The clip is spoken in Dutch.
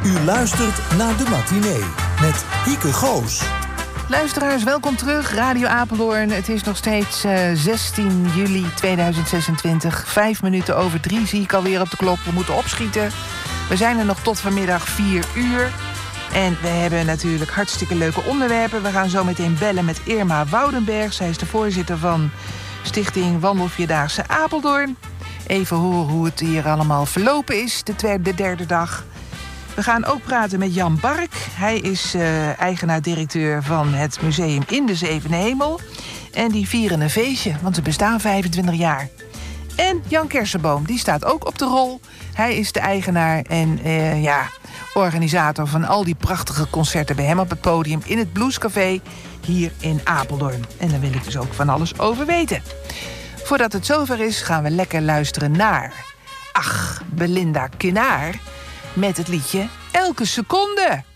U luistert naar De Matinee met Hieke Goos. Luisteraars, welkom terug. Radio Apeldoorn. Het is nog steeds 16 juli 2026. 5 minuten over 3 zie ik alweer op de klok. We moeten opschieten. We zijn er nog tot vanmiddag 4 uur. En we hebben natuurlijk hartstikke leuke onderwerpen. We gaan zo meteen bellen met Irma Woudenberg. Zij is de voorzitter van Stichting Wandelvierdaagse Apeldoorn. Even horen hoe het hier allemaal verlopen is, de derde dag. We gaan ook praten met Jan Bark. Hij is eigenaar-directeur van het museum In de Zevende Hemel. En die vieren een feestje, want ze bestaan 25 jaar. En Jan Kersenboom, die staat ook op de rol. Hij is de eigenaar en organisator van al die prachtige concerten bij hem op het podium in het Bluescafé hier in Apeldoorn. En daar wil ik dus ook van alles over weten. Voordat het zover is, gaan we lekker luisteren naar Belinda Kinaar met het liedje Elke Seconde.